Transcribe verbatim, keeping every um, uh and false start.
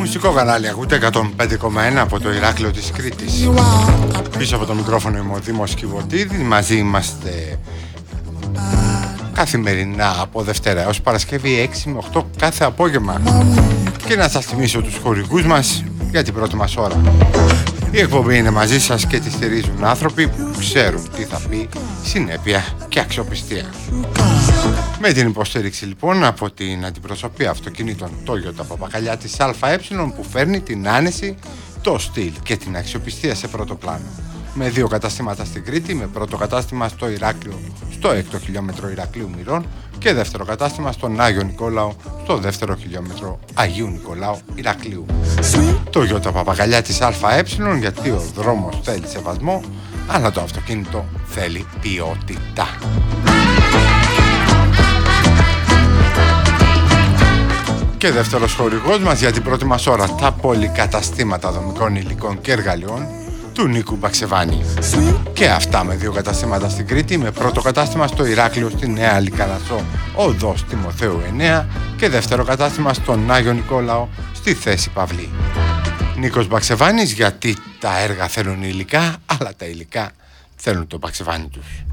Μουσικό κανάλι ακούτε εκατόν πέντε κόμμα ένα από το Ηράκλειο της Κρήτης. Πίσω από το μικρόφωνο είμαι ο Δήμος Κιβωτίδης. Μαζί είμαστε καθημερινά από Δευτέρα έως Παρασκευή έξι με οκτώ κάθε απόγευμα. Και να σας θυμίσω τους χορηγούς μας για την πρώτη μας ώρα. Η εκπομπή είναι μαζί σας και τη στηρίζουν άνθρωποι που ξέρουν τι θα πει συνέπεια και αξιοπιστία. Με την υποστήριξη λοιπόν από την αντιπροσωπεία αυτοκινήτων Toyota Παπακαλιάτης ΑΕ που φέρνει την άνεση, το στυλ και την αξιοπιστία σε πρώτο πλάνο. Με δύο καταστήματα στην Κρήτη, με πρώτο κατάστημα στο Ηράκλειο, στο έκτο χιλιόμετρο Ηρακλείου Μυρών και δεύτερο κατάστημα στον Άγιο Νικόλαο, στο δεύτερο χιλιόμετρο Αγίου Νικολάου Ηρακλείου. Toyota Παπακαλιάτης ΑΕ, γιατί ο δρόμος θέλει σεβασμό, αλλά το αυτοκίνητο θέλει ποιότητα. Και δεύτερος χορηγός μας για την πρώτη μας ώρα, τα πολυκαταστήματα δομικών υλικών και εργαλειών του Νίκου Μπαξεβάνη. Και αυτά με δύο καταστήματα στην Κρήτη, με πρώτο κατάστημα στο Ηράκλειο στη Νέα Λυκανασσό, οδός Τιμοθέου εννέα και δεύτερο κατάστημα στον Άγιο Νικόλαο στη Θέση Παυλή. Νίκος Μπαξεβάνης, γιατί τα έργα θέλουν υλικά, αλλά τα υλικά θέλουν το Μπαξεβάνη τους.